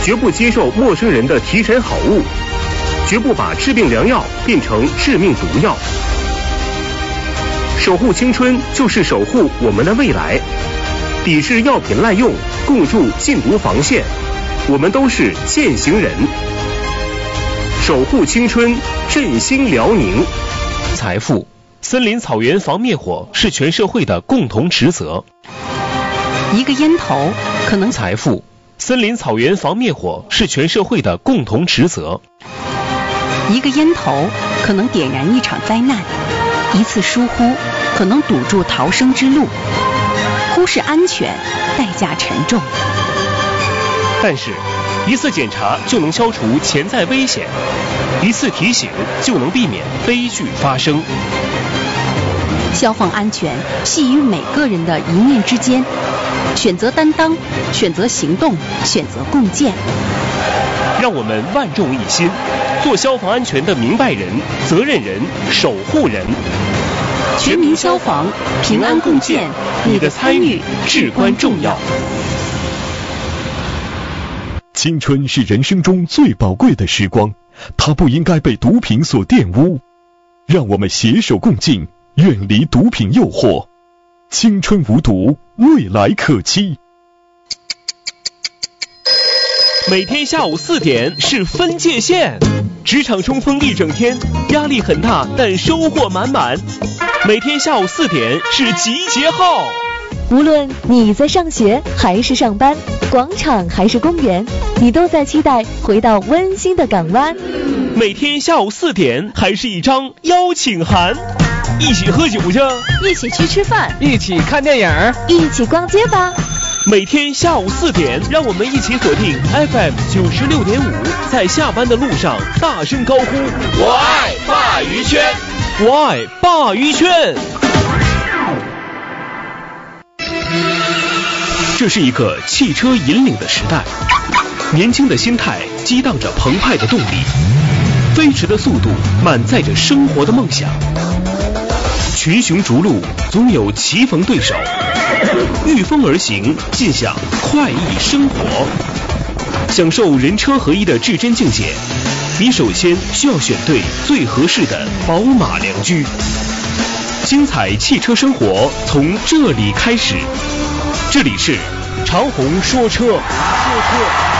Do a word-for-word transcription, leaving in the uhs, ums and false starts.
绝不接受陌生人的提神好物，绝不把治病良药变成致命毒药。守护青春就是守护我们的未来，抵制药品滥用，共筑禁毒防线，我们都是践行人。守护青春，振兴辽宁。 财富，森林草原防灭火是全社会的共同职责。 一个烟头可能财富，森林草原防灭火是全社会的共同职责。 一个烟头可能点燃一场灾难，一次疏忽可能堵住逃生之路。忽视安全，代价沉重。 但是，一次检查就能消除潜在危险，一次提醒就能避免悲剧发生。 消防安全系于每个人的一念之间，选择担当，选择行动，选择共建。 让我们万众一心，做消防安全的明白人、责任人、守护人。 全民消防，平安共建，你的参与至关重要。 青春是人生中最宝贵的时光，它不应该被毒品所玷污。让我们携手共进，远离毒品诱惑。青春无毒，未来可期。 每天下午四点是分界线，职场冲锋一整天，压力很大，但收获满满。每天下午四点是集结号， 无论你在上学还是上班，广场还是公园，你都在期待回到温馨的港湾。 每天下午四点还是一张邀请函，一起喝酒去， 一起去吃饭， 一起看电影， 一起逛街吧。 每天下午四点，让我们一起锁定 F M 九十六点五，在下班的路上大声高呼： 我爱鲅鱼圈， 我爱鲅鱼圈。这是一个汽车引领的时代，年轻的心态激荡着澎湃的动力，飞驰的速度满载着生活的梦想。群雄逐鹿，总有棋逢对手，御风而行，尽享快意生活。享受人车合一的至臻境界，你首先需要选对最合适的宝马良驹。精彩汽车生活从这里开始，这里是长虹说车。说车